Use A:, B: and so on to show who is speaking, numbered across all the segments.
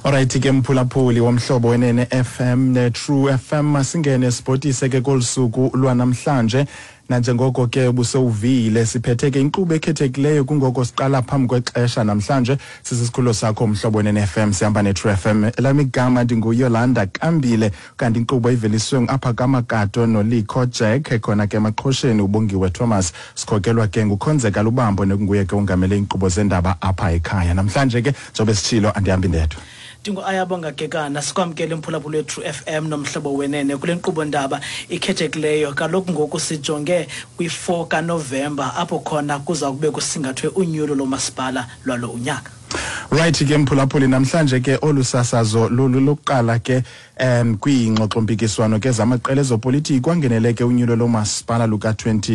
A: Alright ke mphulaphuli womhlobo wenene FM ne True FM masingene sibhotise ke kolusuku lwanamhlanje nanjengoko ke busewuvile siphethe ke inkqubo ekhethekileyo kungoko siqala phambi kwexesha namhlanje sisikhululo sakho umhlobo wenene FM sihamba ne True FM elami igama ndinguYolanda Kambile kanti inkqubo iveliswe ngapha kaMagato noLikho Jack khona ke emaqhosheni ubongiwe Thomas sikhokelwa ke ngukhonzeka lubambo nekunguye ke ungamele inkqubo zendaba apha ekhaya namhlanje ke njobe sithilo andihambi ndedwa
B: Dingo ayabonga kekana sikwamkele umphulaphuli True FM nomhlobo wenene kule nkqubo ndaba ikhethekileyo kaloku ngoku sijonge kwi4 kaNovember apho khona kuza kube kusingathwe unyulo lomasipala lwalo unyaka.
A: Right ke mphulaphuli namhlanje ke olusasazo lokuqala ke kwingxoxompikiswano ke zamaqela ezopolitiki kwangeneleke unyulo lomasipala luka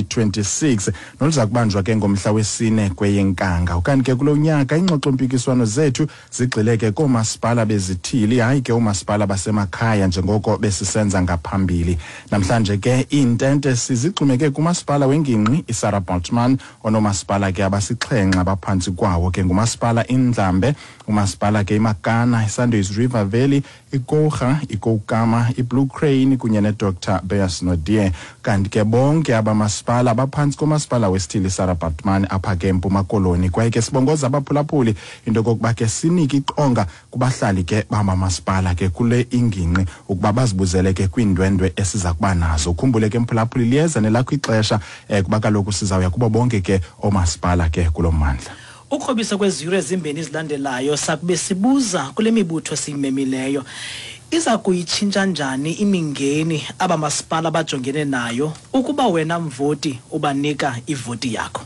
A: 2026 noluza kubanjwa ke ngomhla wesine kweyenkanga ukanti ke kulo nyaka ingxoxompikiswano zethu zigxileke komasipala bezithili hayi ke umasipala basemakhaya njengoko besisenza ngaphambili namhlanje ke intente sizixhumeke kumasipala wengingqi iSarah Botman onomasipala ke abasixhenxe abaphansi kwawo ke ngumasipala Indlambe umasipala ke iMakana iSandoys River Valley iKoga iKokama iBlue Crane kunye neDr Beas Nodie kanti ke bonke abamasipala abaphansi komasipala wesithili Sarah Botman apha ke eMpuma Koloni kwaye ke sibongoza abaphulaphuli into kokuba ke sinike iqonga kubahlali ke bamamasipala ke kule ingingqi ukuba bazibuzele ke kwindwendwe esiza kuba nazo ukhumbule ke mphulaphuli liyeza nelakho ixesha kuba kaloku sizawuya kubo bonke ke omasipala ke kulommandla
B: Ukhobisa kweziyure ezimbini izilandelayo sakube sibuza kule mibutho siyimemileyo iza kuyitshintsha njani imingeni abamasipala abajongene nayo ukuba wena mvoti ubanika ivoti yakho.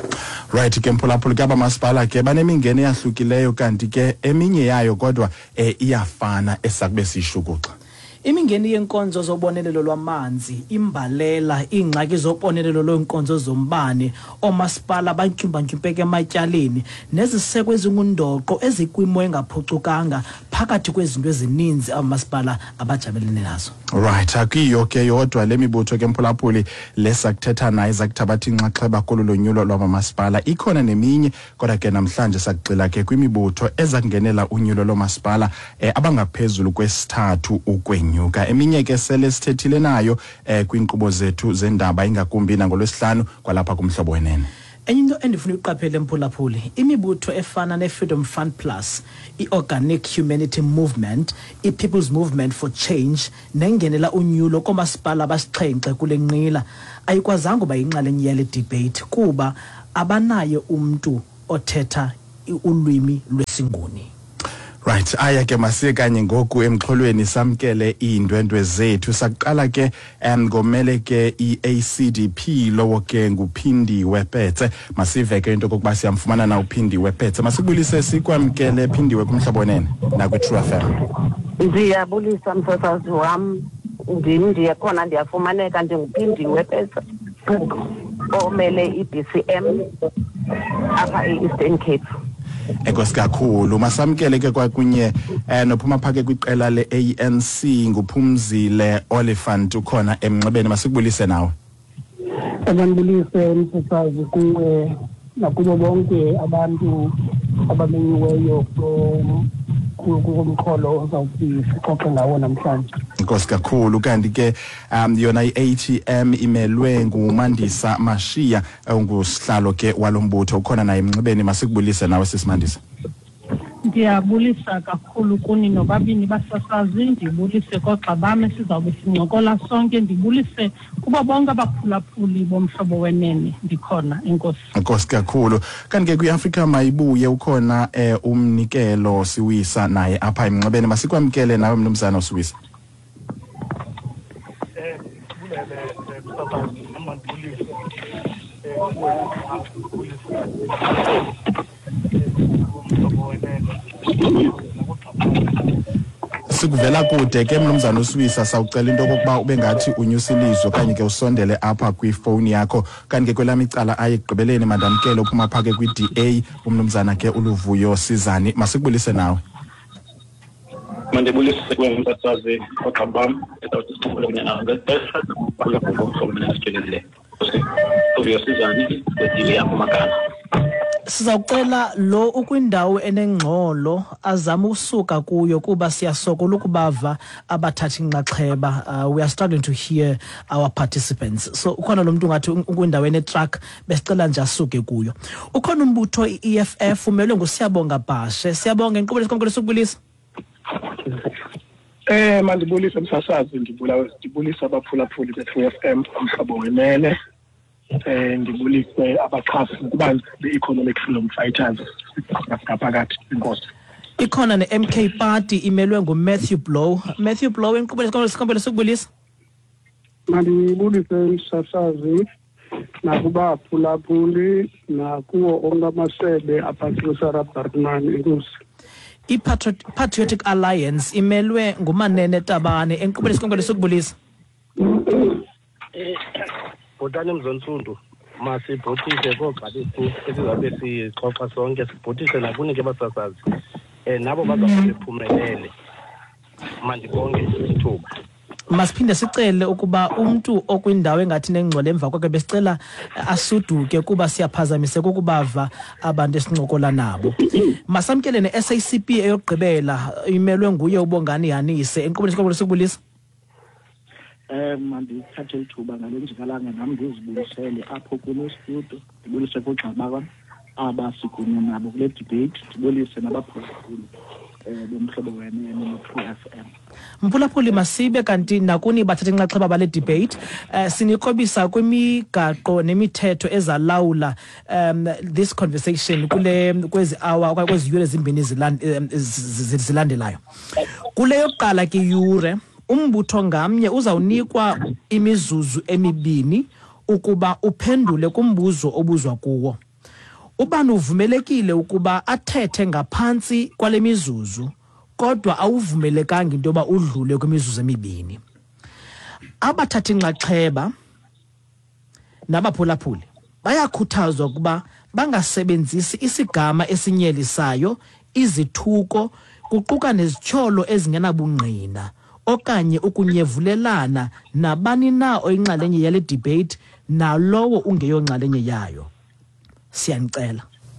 A: Right ke mphulaphuli ke abamasipala ke banemingeni eyahlukileyo kanti ke eminye yayo kodwa iyafana esakube siyishukuxa.
B: Imingeni yenkonzo zobonelelo lwamanzi, imbalela, ingxaki zobonelelo lwenkonzo zombane, omasipala abantyumpa-ntyumpeke ematyaleni, neziseko ezingundoqo ezikwimo engaphucukanga phakathi kwezinto ezininzi abamasipala abajabelene nazo.
A: Right, akiyo ke yodwa le mibutho ke mphulaphuli lesakuthetha naye zakuthabatha inxaxheba kolu nyulo lwabamasipala ikhona neminye kodwa ke namhlanje sakugxila ke kwimibutho ezakungenela unyulo lomasipala abangaphezulu kwesithathu ukwenyuka eminye ke sele sithethile nayo kwinkqubo zethu zendaba ingakumbi nangolwesihlanu kwalapha kumhlobo wenene.
B: Enye into endifuna uqaphele mphulaphuli imibutho efana neFreedom Fund Plus, iOrganic Humanity Movement, iPeople's Movement for Change nengenela unyulo komasipala abasixhenxe kule nqila ayikwazanga uba yinxalenye yale debate kuba abanaye umntu othetha ulwimi lwesinguni.
A: Right, aya ke masiye kanye ngoku emxholweni samkele iindwendwe zethu saqala ke ngomele ke iACDP lowo ke nguphindiwe Petse masive ke into kokuba siyamfumana na uphindiwe Petse masibulise sikwamkele phindiwe kumhlobo wenene na ku True FM.
C: Ndiyabulisa msasazi wami ndiye khona ndiyafumaneka ndinguphindiwe Petse omele iBCM apha eEastern Cape.
A: Kakhulu masamkele ke kwakunye nophuma phake kwiqela leANC nguphumzile Oliphant ukhona emnxebeni masikubulise nawe.
D: Ngibulise msasazi kuwe nakubo bonke abantu abamenyiweyo kumkholo ozawusixoxe ngawo namhlanje.
A: Inkosi kakhulu kanti ke yona iATM imelwe nguMandisa Mashiya ungusihlalo ke walombutho ukhona naye emnxebeni masikubulise nawe sisimandisa.
D: Ndiyabulisa kakhulu kuni nobabini basasazi ndibulise koXabane sizawube sincokola sonke ndibulise kuba bonke abaphulaphuli bomhlobo wenene ndikhona inkosi.
A: Inkosi kakhulu kanti ke kwiAfrika mayibuye ukhona umnikelo siwisa naye apha emnxebeni masikwamkele nawe mnumzana usiwisa. Sikuvela kude ke mnumzana uSwisa sawucela into kokuba ube ngathi unyusilizwe okanye ke usondele apha kwifoni yakho kanti ke kwelami icala ayegqibeleni mandamkele uphuma phake kwiDA umnumzana ke uLuvuyo Sizani masikubulise nawe.
E: Mandibulise kwemsasazi oXabane esawusikhuluma nawe ngexesha kuba ngokusombela sithelele. Uvuyo Sizani edile apha eMakana.
B: Sizawucela lo ukwindawo enengxolo azama usuka kuyo kuba siyasokola ukubava abathathi inxaxheba. We are starting to hear our participants. So ukhona lo muntu ngathi ukwindawo enetruck besicela nje asuke kuyo. Ukhona umbutho iEFF umelwe nguSiyabonga Bhashe. Siyabonga inkqubo lesikhonkolo sokubulisa.
F: Mandibulisa msasazi, ndibulisa abaphulaphuli be-FM umhlobo wenene. Ndibulise abaxhasi kubantu be-economic freedom fighters ngaphakathi inkosi.
B: Ikhona ne-MK Party imelwe nguMatthew Blow. Matthew Blow inkqubo lesikhonkolo sokubulisa.
G: Mandibulise msasazi nakubaphulaphuli nakuwo onke amasebe aphathe Sarah Baartman inkosi.
B: I-Patriotic Alliance imelwe nguManene Tabane enkqubo lesikhonkolo sokubulisa.
H: Botani Mzonsundu masibhotise kogqalisi esizabe sixoxa sonke sibhotise nakunike basasazi nabo bazabe bephumelele. Mandibonge ithuba.
B: Masiphinde sicele ukuba umuntu okwindawo engathi nengxolo emva kwakhe besicela asuduke kuba siyaphazamiseka ukubava abantu esincokola nabo. Masamkele ne-SACP eyogqibela imelwe nguye uBongani Yanise enkqubo lesikhonkolo sokubulisa.
I: Mandithathe ithuba ngale njikalanga nami ndizibulisele apho kulo studio, ndibulise kugxabaka abasikunye nabo kule debate, ndibulise nabaphulaphuli bomhlobo wenene no-FM.
B: Mphulaphuli masibe kanti nakuni bathatha inxaxheba bale debate siniqobisa kwimigaqo nemithetho ezalawula this conversation kwezi hour kwezi yure ezimbini zilandelayo. Kule yokuqala ke yure umbutho ngamnye uzawunikwa imizuzu emibini ukuba uphendule kumbuzo obuzwa kuwo. Ubani uvumelekile ukuba athethe ngaphantsi kwale mizuzu kodwa awuvumelekanga into yoba udlule kwimizuzu emibini. Abathatha inxaxheba nabaphulaphuli bayakhuthazwa ukuba bangasebenzisi isigama esinyelisayo, izithuko, kuquka nezityholo ezingenabungqina okanye ukunyevulelana nabani na oyinxalenye yale debate nalowo ungeyonxalenye yayo. Siyanicela.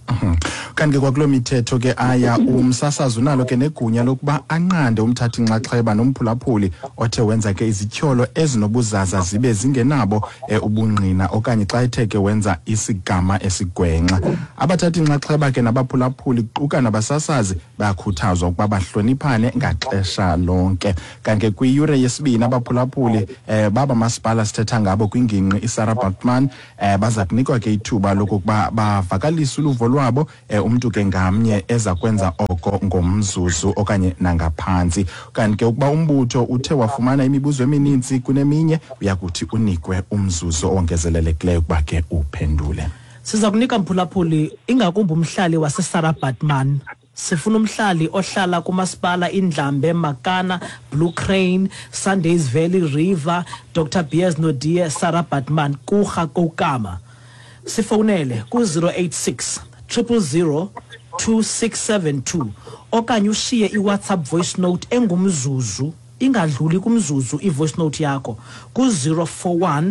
A: Kanti kwakulo mithetho ke aya umsasazi unalo ke negunya lokuba anqande umthathi inxaxheba nomphulaphuli othe wenza ke izityholo ezinobuzaza zibe zingenabo ubungqina okanye xa ethe ke wenza isigama esigwenxa. Abathathi inxaxheba ke nabaphulaphuli quka nabasasazi bayakhuthazwa ukuba bahloniphane ngaxesha lonke. Kanti kwiyure yesibini abaphulaphuli baba masipala sithetha ngabo kwingingqi iSarah Baartman baza kunikwa ke ithuba lokuba bavakalise uluvo lwabo umuntu ke ngamnye eza kwenza oko ngomzuzu okanye nangaphantsi. Kanti ke ukuba umbutho uthe wafumana imibuzo emininzi kuneminye uyakuthi unikwe umzuzu ongezelelekileyo ukuba ke uphendule.
B: Siza kunika mphulaphuli ingakumbi umhlali waseSarah Baartman. Sifuna umhlali ohlala kumasipala iNdlambe, Makana, Blue Crane, Sundays Valley River, Dr. Beers Nodie, Sarah Baartman, Kuga Kokama. Sifonele ku 086 000 2672 okanye ushiye iWhatsApp voice note engumzuzu ingadluli kumzuzu ivoice note yakho ku 041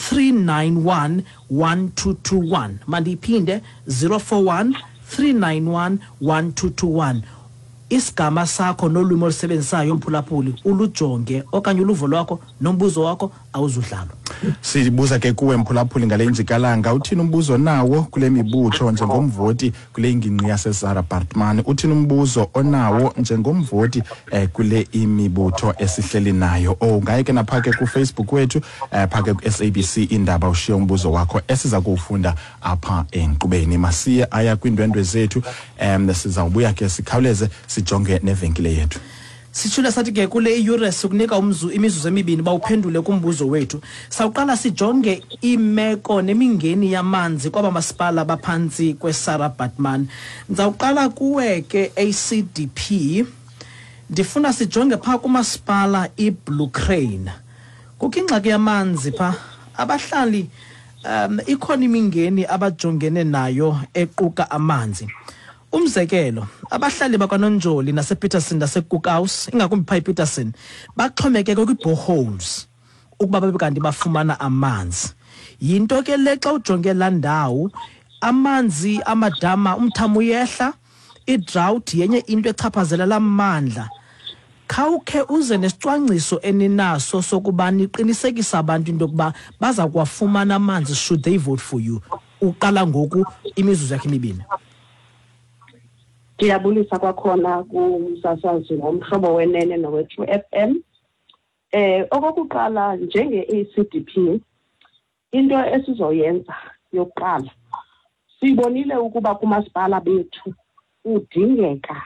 B: 391 1221. Mandiphinde 041 391 1221. Isigama sakho nolwimi olusebenzisayo mphulaphuli ulujonge okanye uluvo lwakho nombuzo wakho awuzudlalo.
A: Sibuza ke kuwe mphulaphuli ngale njikalanga uthini umbuzo nawo kule mibutho njengomvoti kule ingingqi yaseSarah Baartman, uthini umbuzo onawo njengomvoti kule imibutho esihleli nayo. Ungayike naphake ku Facebook wethu phake ku SABC indaba ushiye umbuzo wakho esiza kuwufunda apha enkqubeni. Masiye aya kwindwendwe zethu sizawubuya ke sikhawuleze sijonge nevenkile yethu.
B: Sithula sathi ke kule iyure sokunika imizuzu emibini bawuphendule kumbuzo wethu. Sawuqala sijonge imeko nemingeni yamanzi kwaba masipala baphantsi kweSarah Baartman. Ngizawuqala kuwe ke ACDP. Ndifuna sijonge pha kumasipala iBlue Crane. Kukho ingxaki yamanzi pha abahlali ikhona imingeni abajongene nayo equka amanzi. Umzekelo, abahlali bakwaNonjoli nasePeterson naseKookhouse, ingakumbi pha ePeterson, baxhomekeke kwi-boreholes ukuba babe kanti bafumana amanzi. Yinto ke le xa ujonge la ndawo amanzi amadama umthamo uyehla, i-drought yenye into echaphazela lamandla. Khawukhe uze nesicwangciso eninaso sokuba niqinisekisa abantu into yokuba baza kuwafumana amanzi should they vote for you. Uqala ngoku imizuzu yakhe emibini.
C: Ndiyabulisa kwakhona kumsasazi ngomhlobo wenene nowethu FM. Okokuqala njenge-ACDP into esizoyenza yokuqala sibonile ukuba kumasipala bethu udingeka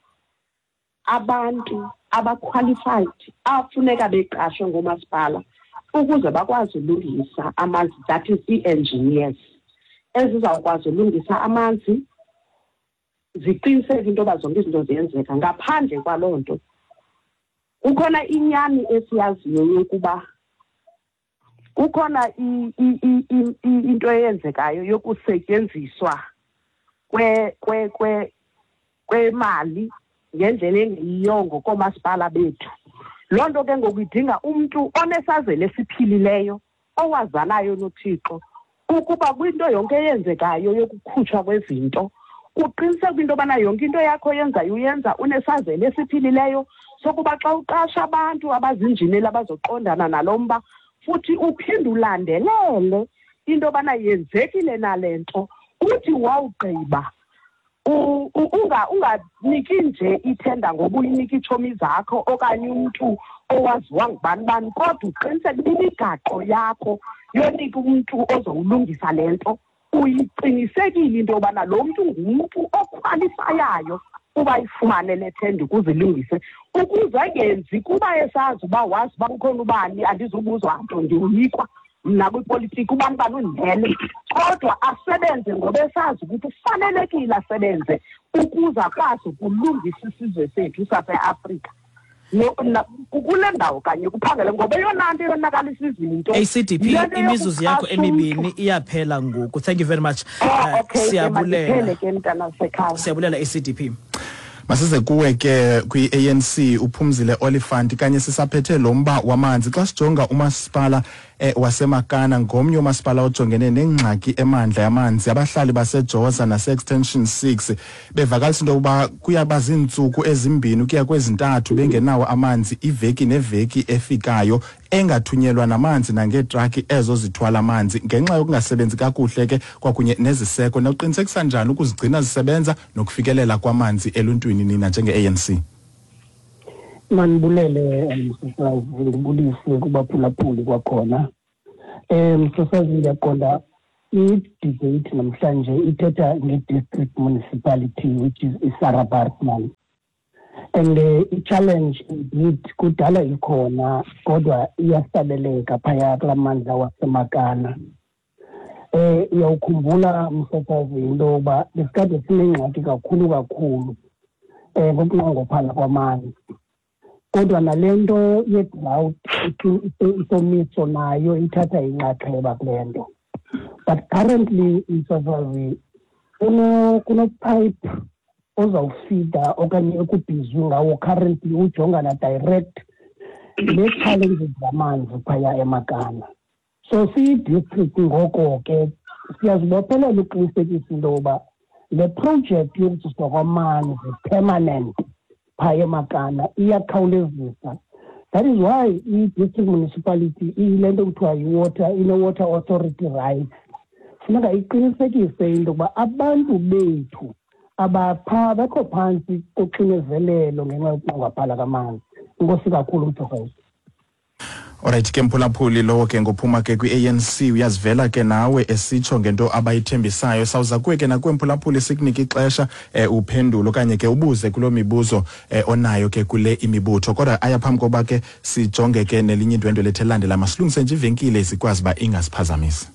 C: abantu abaqualified afuneka beqashwe ngomasipala ukuze bakwazi ulungisa amanzi, that is i-engineers ezizawukwazi ulungisa amanzi ziqiniseke into yoba zonke izinto ziyenzeka. Ngaphandle kwaloo nto kukhona inyani esiyaziyo yokuba kukhona into eyenzekayo yokusetyenziswa kwemali ngendlela engiyongo komasipala bethu. Loo nto ke ngokudinga umuntu onesazela esiphilileyo owazanayo noThixo ukuba kwinto yonke eyenzekayo yokukhutshwa kwezinto uqiniseke into yobana yonke into yakho yenzayo uyenza unesazela esiphilileyo sokuba xa uqasha abantu abazinjineli abazoqondana nalomba futhi uphinde ulandelele into yobana yenzekile nalento uthi wawugqiba unganiki nje ithenda ngoba uyinika iitshomi zakho okanye umuntu owaziwa ngubani kodwa uqiniseke imigaqo yakho yonika umuntu ozowulungisa lento uyiqinisekile into yobana lo mntu ngumuntu okhwalifayayo uba ifumane le thenda ukuzilungise ukuze angenzi kuba esazi uba wazi uba ukhona ubani andizubuzwa nto ndiwuyikwa mna kwipolitiki ubani undele kodwa asebenze ngoba esazi ukuthi ufanelekile asebenze ukuze akwazi ukulungisa isizwe sethu saseAfrika. Kule ndawo kanye kuphangele ngoba yona nto yonakalisa izinto.
B: ACDP imizuzu yakho emibini iyaphela ngoku. Thank you very much. Siyabulela ACDP.
A: Masize kuwe ke kwi-ANC uPhumzile Oliphant kanye sisaphethe lomba wamanzi xa sijonga umasipala waseMakana ngomnye umasipala ojongene nengxaki emandla yamanzi. Abahlali baseJoza nase-Extension 6 bevakalisa into yokuba kuyaba zintsuku ezimbini ukuya kwezintathu bengenawo amanzi iveki neveki efikayo engathunyelwa namanzi nangeetraki ezo zithwala amanzi ngenxa yokungasebenzi kakuhle ke kwakunye neziseko. Noqinisekisa njani ukuzigcina zisebenza nokufikelela kwamanzi eluntwini nina njenge-ANC?
G: Manibulele msasazi, ngibulise kubaphulaphuli kwakhona. Msasazi ndiyaqonda i-debate namhlanje ithetha nge-district municipality which is iSarah Baartman. And i-challenge indeed kudala ikhona kodwa iyasabeleka phaya kulaa mandla waseMakana. Uyawukhumbula msasazi into yoba besikade sinengxaki kakhulu ngokunqongophala kwamanzi. Kodwa nale nto ye-drought isomiso nayo ithatha inxaxheba kule nto. But currently msasazi kuno-pipe ozawufida okanye ekubhizwe ngawo currently ujongana direct nee-challenges zamanzi phaya eMakana. So siyi-district ngoko ke siyazibophelela uqinisekisa into yoba le project yokuziswa kwamanzi permanent phaya eMakana iyakhawulezisa. That is why i-district municipality ile nto kuthiwa ine-water authority rights funeka iqinisekise into yokuba abantu bethu bekho phantsi koxinezelelo ngenxa yokunqongophala kwamanzi. Inkosi kakhulu msasazi.
A: Alright ke Mphulaphuli lowo ke ngophuma ke kwi-ANC uyazivela ke nawe esitsho ngento abayithembisayo. Sawuza kuwe ke nakwemphulaphuli sikunike ixesha uphendula okanye ke ubuze kulo mibuzo onayo ke kule imibutho. Kodwa aya phambi koba ke sijonge ke nelinye indwendwe lethe landela masilungise nje ivenkile isikwazi ba ingasiphazamisi.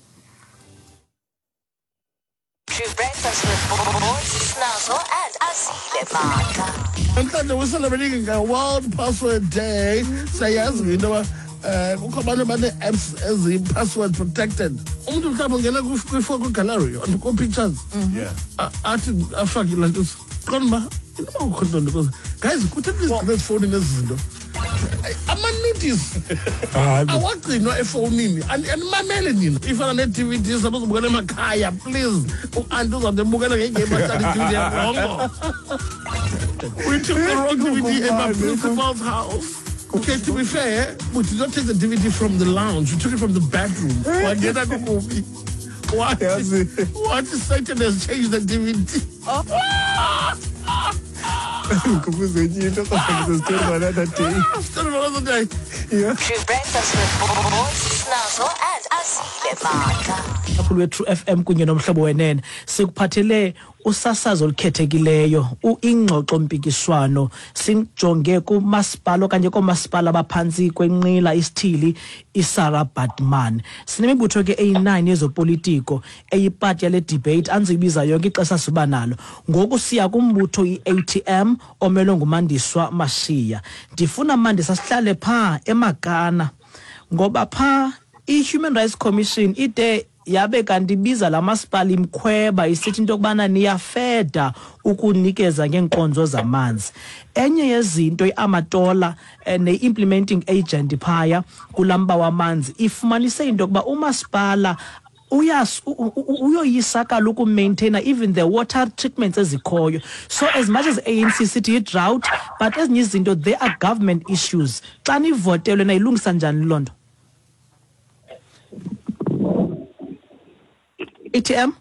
J: Namhlanje we're celebrating a World Password Day. Sayazi into ba kukho abantu bane-apps ezi-password protected. Umuntu mhlawumbe ungena kwi-photo gallery on ku-pictures athi afake laa nto qonda uba inoba kukho nto guys kutheni nizifowuni nezi zinto ama-notice awagcinwa efowunini animamele nina ifana nee-DVD sabuzobukela emakhaya please u-anti uzawude bukela ngengame ahlala i-DVD yarongo. We took the wrong DVD in my principal's house. Okay, to be fair, we did not take the DVD from the lounge. We took it from the bedroom. What Satan has changed the DVD? Another day.
K: True Breakfast with Boss Snazzle and Asile Maka.
B: Apho True FM kunye nomhlobo wenene sikuphathele usasazo olukhethekileyo ingxoxo mpikiswano sijonge kumasipala okanye komasipala abaphantsi kwenqila isithili iSarah Baartman. Sinemibutho ke A9 yezopolitiko eyipart yale debate anzibiza yonke ixesha siba nalo. Ngoku siya kumbutho iATM omelwe nguMandiswa Mashiya. Ndifuna Mandisa sihlale pha eMagana ngoba pha iHuman Rights Commission ide yabe kanti biza lamasipala imkhweba isithi into kubana niyafeda ukunikeza ngenkonzo zamanzi. Enye yezinto iAmatola ne-implementing agent phaya kulamba wamanzi ifumanise into kuba umasipala uyoyisa kaloku maintainer even the water treatments ezikhoyo. So as much as ANC city drought, but ezinye izinto there are government issues. Xa nivotelwe na ilungisa njani lonto? ATM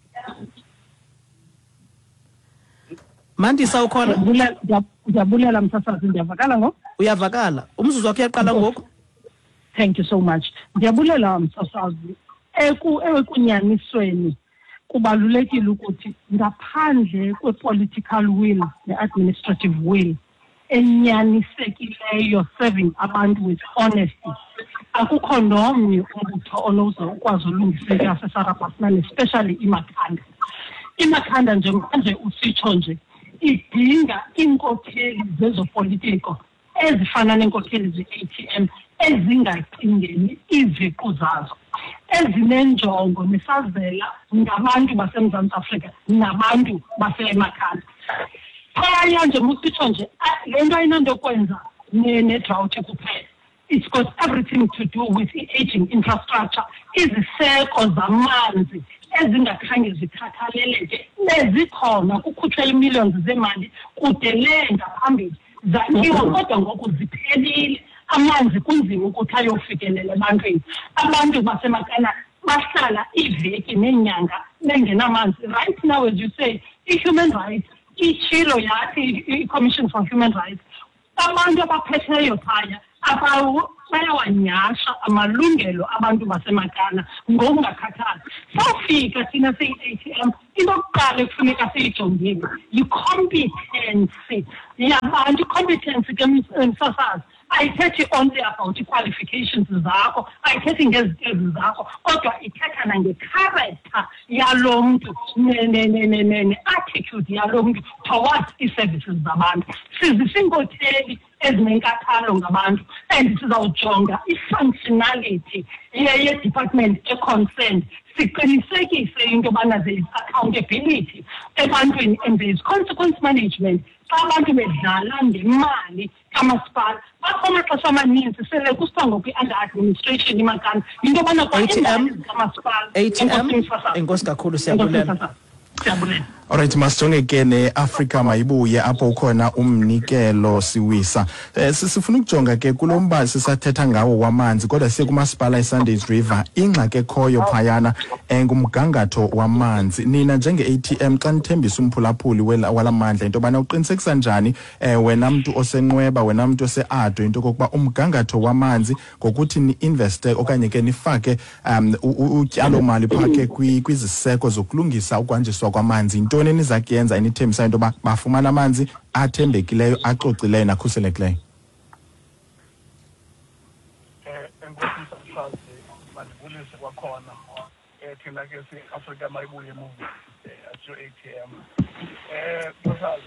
B: Mandisa ukhona?
D: Ndiyabulela msasazi, ndiyavakala ngoku?
B: Uyavakala. Umzuzu wakho uyaqala ngoku?
D: Thank you so much. Ndiyabulela msasazi. Ekunyanisweni kubalulekile ukuthi ngaphandle kwe-political will ne-administrative will enyanisekileyo serving abantu with honesty, akukho nomnye umbutho onozokwazi ulungiseka seSarah Baartman, especially iMakhanda. iMakhanda nje usitsho nje idinga iinkokheli zezopolitiko ezifana neenkokheli ze-ATM ezingacingeni iziqu zazo, ezinenjongo nesazela ngabantu baseMzantsi Afrika nabantu basemakhaya. Phaya nje musitsho nje le nto ayinanto kwenza ne-drought kuphela. It's got everything to do with the aging infrastructure. Iziseko zamanzi ezingakhange zikhathaleleke nezikhona kukhutshwa imillions zemali kude ngaphambili zakhiwa kodwa ngoku ziphelile. Amanzi kunzima ukuthi ayofikelela ebantwini. Abantu basemakana bahlala iveki nenyanga bengenamanzi. Right now, as you say, i-human rights, ichilo yathi i-Commission for Human Rights, abantu abaphetheyo phaya bayawanyasha amalungelo abantu basemakana ngokungakhathali. Sawufika thina siyi-ATM, into yokuqala ekufuneka siyijongile yi-competency yabantu. I-competence ke msasazi ayithethi only about qualifications zakho, ayithethi ngezitezi zakho, kodwa ithetha nange-character yalo mntu ne-attitude yalo mntu towards ii-services zabantu. Sizisinkokheli ezinenkathalo ngabantu and sizawujonga i-functionality ye-department e-concerned. Siqinisekise into yobana there is accountability ebantwini and there is consequence management. Xa abantu bedlala ngemali kamasipala bakho amaxesha amaninzi sele kusithiwa ngokwi-under administration imakana into yobana kamasipala.
B: ATM enkosi kakhulu, siyabulela.
A: Alright, masijonge ke neAfrica mayibuye apho ukhona umnikelo siwisa. Sifuna ukujonga ke kulomba sisathetha ngawo wamanzi kodwa siye kumasipala iSundays River ingxaki ekhoyo phayana ngumgangatho wamanzi. Nina njenge-ATM xa nithembisa umphulaphuli walamandla into yobana uqinisekisa njani wena mntu osenqweba wena mntu oseAdo into kokuba umgangatho wamanzi ngokuthi ni-investe okanye ke nifake utyalo-mali phake kwiziseko zokulungisa ukwanjiswa kwamanzi, yintoni enizakuyenza enithembisayo into yoba bafumana amanzi athembekileyo acocileyo nakhuselekileyo?
F: Enkosi msasazi, mandibulise kwakhona thina ke si-Africa mayibuye movement asho ATM. Msasazi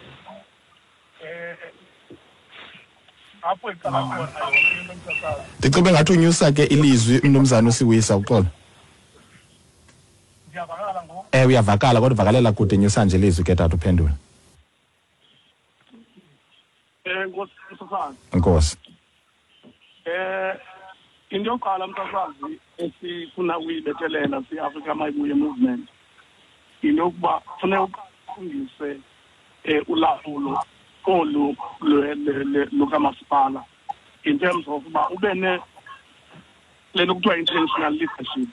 F: apho iqala khona yonke into msasazi.
A: Ndicinga ngathi unyusa ke ilizwi mnumzana uSiwisa uxolo.
F: Ndiyavakala ngoku?
A: Uyavakala kodwa vakalela kude nyusa nje ilizwi ke tata uphendula.
F: Enkosi msasazi.
A: Enkosi.
F: into yokuqala mntasazi esifuna ukuyibethelela si-Africa Mayibuye movement into yokuba funeka ufundise ulawulo olu lukamasipala in terms of uba ube lento kuthiwa intentional leadership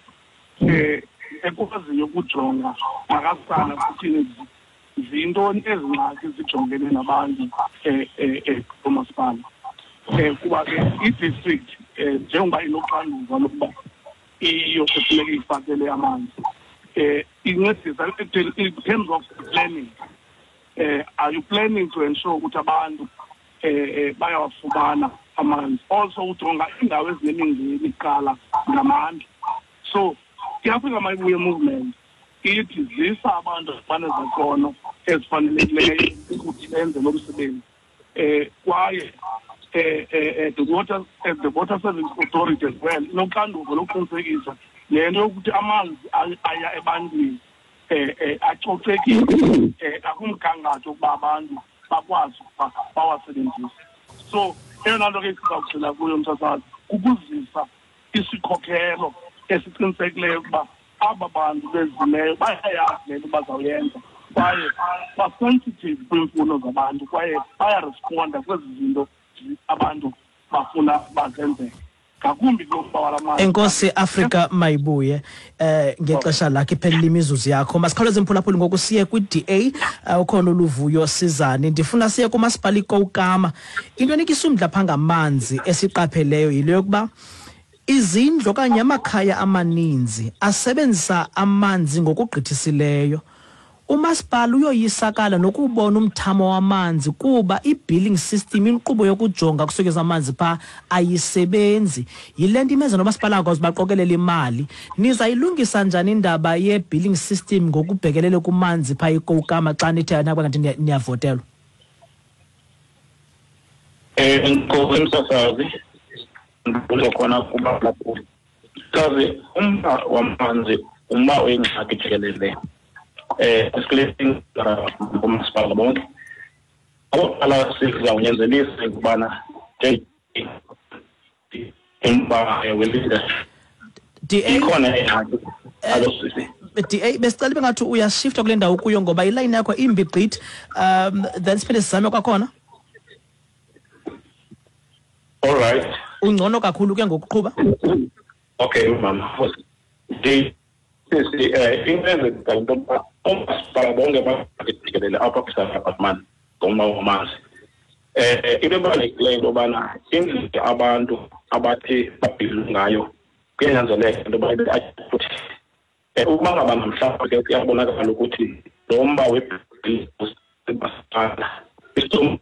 F: ekwaziyo ukujonga makasana kuthini zintoni ezingxaki zijongene nabantu kumasipala kuba ke i-district njengoba inoxanduva lokuba iyo kufuneka ifakele amanzi incedisa in terms of planning. Are you planning to ensure ukuthi abantu bayawafumana amanzi? Also ujonga indawo ezinemingeni iqala ngamandla. So i-Africa Mayibuye movement ithi zisa abantu abanezakhono ezifanelekileyo ukuthi benze lo msebenzi. Kwaye the water service authority as well inoxanduva lokuqinisekisa lento yokuthi amanzi aya ebantwini acocekile akumgangatho ukuba abantu bakwazi ukuba bawasebenzise. So eyona nto ke sizawugxila kuyo msasazi kukuzisa isikhokelo esiqinisekileyo ukuba aba bantu bezimeyo bayayazi le nto bazawuyenza kwaye basensitive kwiimfuno zabantu kwaye bayaresponda kwezi zinto abantu bafuna bazenzeke.
B: Enkosi Africa Mayibuye ngexesha lakhe iphelile imizuzu yakho masikhawuleze mphulaphuli ngoku siye kwi-DA ukhona uLuvuyo Sizani ndifuna siye kumasipala iKouKama into enikisa umdla pha ngamanzi esiqapheleyo yile yokuba izindlu okanye amakhaya amaninzi asebenzisa amanzi ngokugqithisileyo umasipala uyoyisakala nokubona umthamo wamanzi kuba i-billing system inkqubo yokujonga kusukeza amanzi pha ayisebenzi yile nto imeza nomasipala akwazi baqokelela imali nizayilungisa njani indaba ye-billing system ngokubhekelele kumanzi pha iKouKama xa nithe nakuba ngathi niyavotelwa?
E: Msasazi ndizokhona kuba lapho kaze umba wamanzi umba oyingxaki jikelele escalating kumasipala bonke abaqala sizawunyanzelisa ukubana imba welida ikhona
B: DA besicela bengathi uyashifta kule ndawo kuyo ngoba iline yakho imbi gqithi then siphinde sizame kwakhona.
E: All right.
B: Ungcono kakhulu ke ngokuqhuba.
E: Okay mama. Into into umasipala bonke bajikelele apha kwi-apartment ngomba wamanzi. Into ebalulekileyo into yobana indlela abantu abathi babhili ngayo kuyanyanzeleka into yoba ukuba ngaba namhlanje ke kuyabonakala ukuthi lo mba webhili umasipala